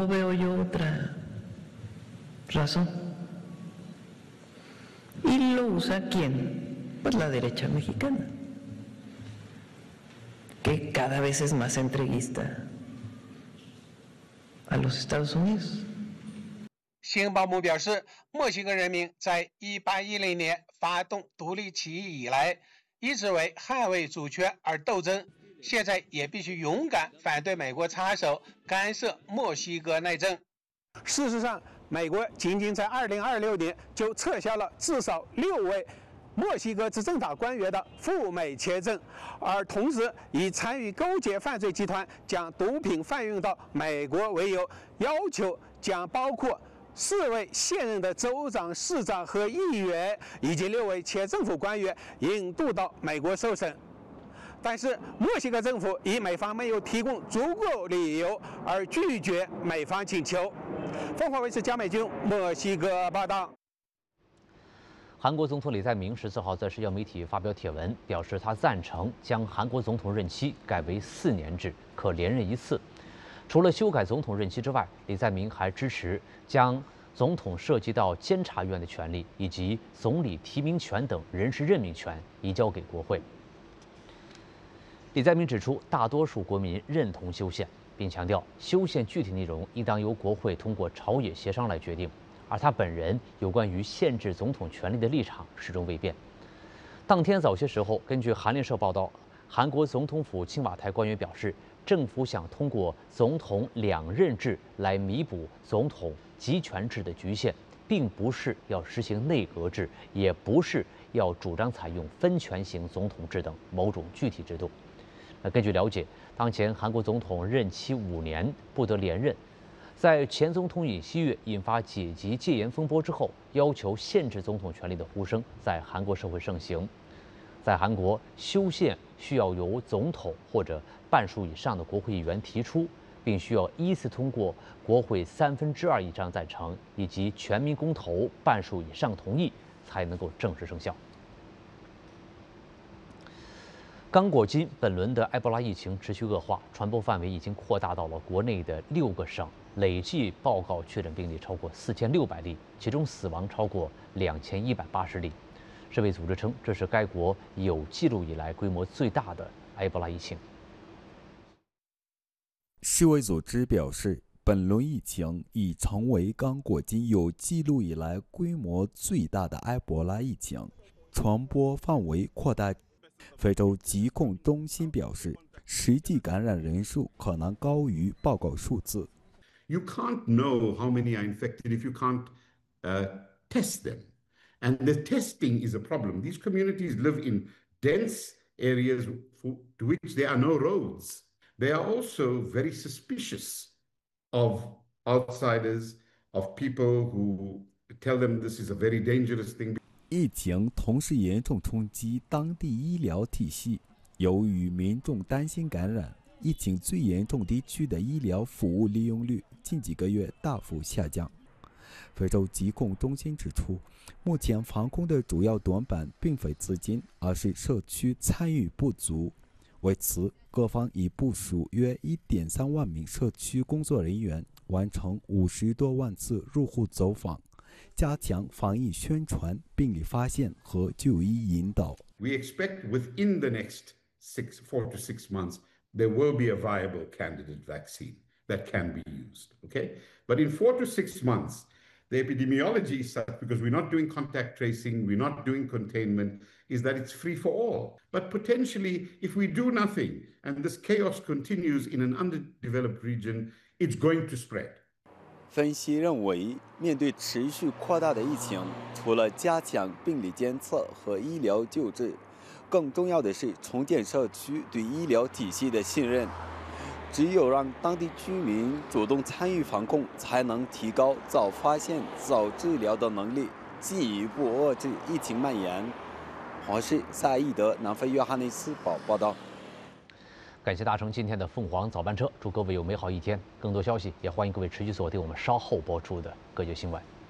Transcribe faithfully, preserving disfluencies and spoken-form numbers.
no veo yo otra razón. ¿Y lo usa quién? Pues la derecha mexicana, que cada vez es más entreguista a los Estados Unidos。 新报幕表示，墨西哥人民在一八一零年发动独立起义以来，一直为捍卫主权而斗争，现在也必须勇敢反对美国插手干涉墨西哥内政。 事实上，美国仅仅在二零二六年就撤销了至少六位墨西哥执政党官员的赴美签证，而同时以参与勾结犯罪集团将毒品贩运到美国为由，要求将包括四位现任的州长、市长和议员以及六位前政府官员引渡到美国受审。但是墨西哥政府以美方没有提供足够理由而拒绝美方请求。凤凰卫视江美军墨西哥报道。 韩国总统李在明十四号在社交媒体发表帖文，表示他赞成将韩国总统任期改为四年制，可连任一次。除了修改总统任期之外，李在明还支持将总统涉及到监察院的权利以及总理提名权等人事任命权移交给国会。李在明指出，大多数国民认同修宪，并强调修宪具体内容应当由国会通过朝野协商来决定，而他本人有关于限制总统权力的立场始终未变。当天早些时候，根据韩联社报道，韩国总统府青瓦台官员表示，政府想通过总统两任制来弥补总统集权制的局限，并不是要实行内阁制，也不是要主张采用分权型总统制等某种具体制度。那根据了解，当前韩国总统任期五年，不得连任。在前总统尹锡悦引发解级戒严风波之后，要求限制总统权力的呼声在韩国社会盛行。在韩国，修宪需要由总统或者半数以上的国会议员提出，并需要依次通过国会三分之二以上赞成以及全民公投半数以上同意，才能够正式生效。刚果金本轮的埃博拉疫情持续恶化，传播范围已经扩大到了国内的六个省，累计报告确诊病例超过四千六百例，其中死亡超过两千一百八十例。世卫组织称，这是该国有记录以来规模最大的埃博拉疫情。 世卫组织表示，本轮疫情已成为刚果金有记录以来规模最大的埃博拉疫情，传播范围扩大。非洲疾控中心表示，实际感染人数可能高于报告数字。 You can't know how many are infected if you can't uh, test them. And the testing is a problem. These communities live in dense areas for, to which there are no roads. They are also very suspicious of outsiders, of people who tell them this is a very dangerous thing. 疫情同时严重冲击当地医疗体系，由于民众担心感染，疫情最严重地区的医疗服务利用率近几个月大幅下降。非洲疾控中心指出，目前防控的主要短板并非资金，而是社区参与不足。为此，各方已部署约 一点三万名社区工作人员，完成五十多万次入户走访，加强防疫宣传、病例发现和就医引导。 We expect within the next six, four to six months, there will be a viable candidate vaccine that can be used. Okay, but in four to six months, the epidemiology is such, because we're not doing contact tracing, we're not doing containment, is that it's free for all. But potentially, if we do nothing and this chaos continues in an underdeveloped region, it's going to spread. 分析认为，面对持续扩大的疫情，除了加强病理监测和医疗救治，更重要的是重建社区对医疗体系的信任。只有让当地居民主动参与防控，才能提高早发现、早治疗的能力，进一步遏制疫情蔓延。华视萨义德南非约翰内斯堡报道。 感谢搭乘今天的凤凰早班车，祝各位有美好一天。更多消息也欢迎各位持续锁定我们稍后播出的《各界新闻》。